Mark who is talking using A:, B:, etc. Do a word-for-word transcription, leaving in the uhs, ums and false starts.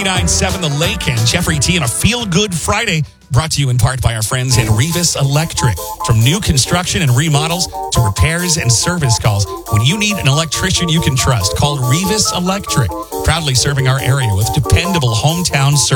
A: ninety-nine point seven The Lake and Jeffrey T on a Feel Good Friday, brought to you in part by our friends at Revis Electric. From new construction and remodels to repairs and service calls, when you need an electrician you can trust, call Revis Electric. Proudly serving our area with dependable hometown service.